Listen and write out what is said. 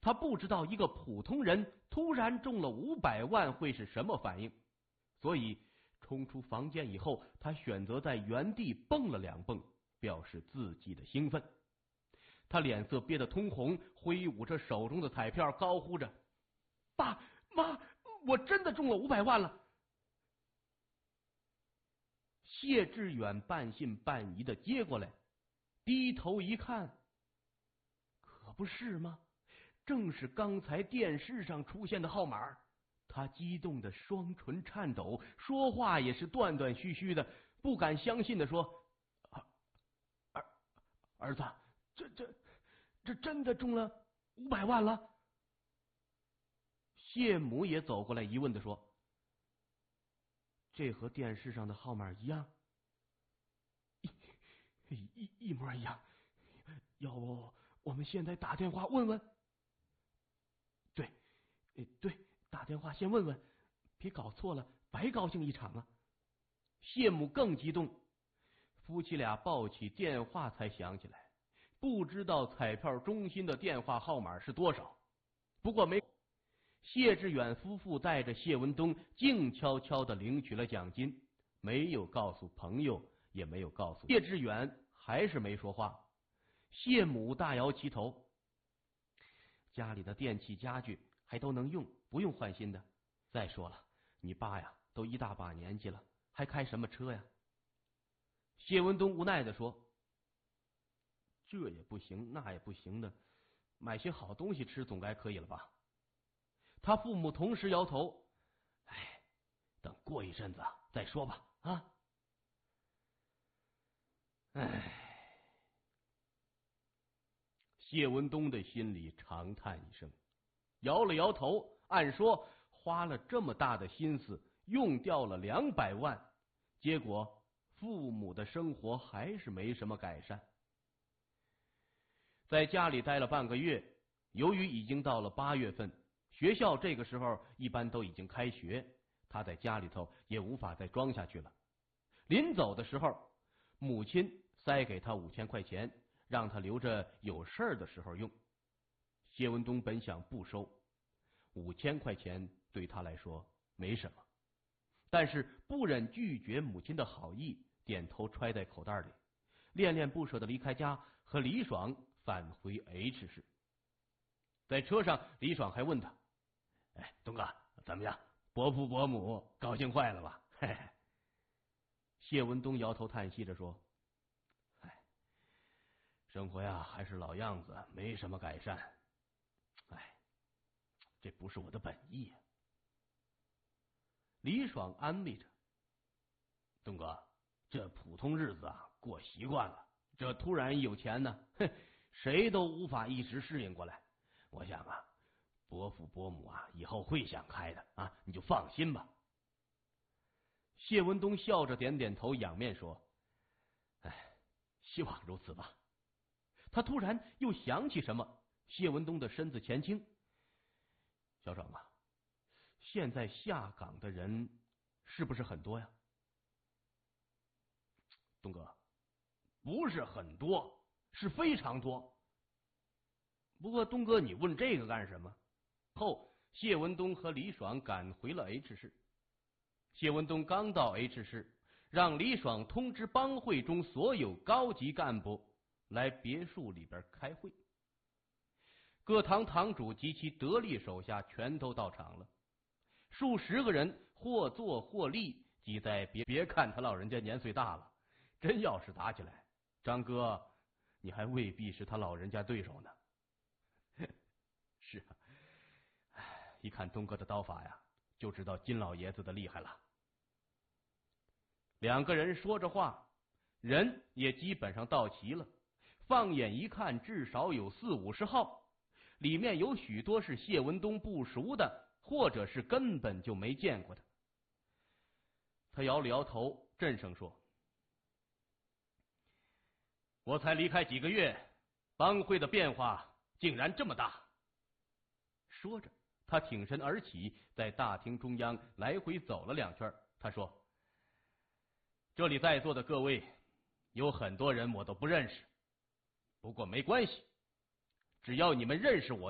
他不知道一个普通人突然中了500万会是什么反应，所以冲出房间以后，他选择在原地蹦了2蹦，表示自己的兴奋。他脸色憋得通红，挥舞着手中的彩票，高呼着：“爸妈，我真的中了500万了！”谢志远半信半疑的接过来，低头一看，可不是吗？正是刚才电视上出现的号码。他激动的双唇颤抖，说话也是断断续续的，不敢相信的说：“儿子，这真的中了500万了？”谢母也走过来疑问的说：“这和电视上的号码一样？”一模一样。要不我们现在打电话问问？对，打电话先问问，别搞错了，白高兴一场啊！谢母更激动，夫妻俩抱起电话才想起来，不知道彩票中心的电话号码是多少。不过谢志远夫妇带着谢文东静悄悄地领取了奖金，没有告诉朋友，也没有告诉谢志远，还是没说话。谢母大摇其头，家里的电器家具还都能用，不用换新的。再说了，你爸呀都一大把年纪了，还开什么车呀？谢文东无奈地说：“这也不行，那也不行的，买些好东西吃总该可以了吧？”他父母同时摇头：“等过一阵子再说吧。”谢文东的心里长叹一声，摇了摇头，按说花了这么大的心思，用掉了200万，结果父母的生活还是没什么改善。在家里待了半个月，由于已经到了8月份，学校这个时候一般都已经开学，他在家里头也无法再装下去了。临走的时候，母亲塞给他5000块钱，让他留着有事儿的时候用。谢文东本想不收，5000块钱对他来说没什么，但是不忍拒绝母亲的好意，点头揣在口袋里，恋恋不舍的离开家，和李爽返回 H 市。在车上，李爽还问他：“东哥，怎么样？伯父伯母高兴坏了吧？”谢文东摇头叹息着说：“生活呀还是老样子，没什么改善。这不是我的本意呀。”李爽安慰着：“东哥，这普通日子过习惯了，这突然有钱呢，谁都无法一时适应过来。我想伯父伯母以后会想开的你就放心吧。”谢文东笑着点点头，仰面说：“希望如此吧。”他突然又想起什么，谢文东的身子前倾：“小爽现在下岗的人是不是很多呀？”“东哥，不是很多，是非常多。不过东哥，你问这个干什么？”后谢文东和李爽赶回了 H 市。谢文东刚到 H 市，让李爽通知帮会中所有高级干部来别墅里边开会。各堂堂主及其得力手下全都到场了，数十个人或坐或立，挤在别看他老人家年岁大了，真要是打起来，张哥你还未必是他老人家对手呢。是一看东哥的刀法呀，就知道金老爷子的厉害了。2个人说着话，人也基本上到齐了，放眼一看，至少有40-50号，里面有许多是谢文东不熟的，或者是根本就没见过的。他摇了摇头，震声说：“我才离开几个月，帮会的变化竟然这么大。”说着，他挺身而起，在大厅中央来回走了2圈。他说：“这里在座的各位，有很多人我都不认识，不过没关系，只要你们认识我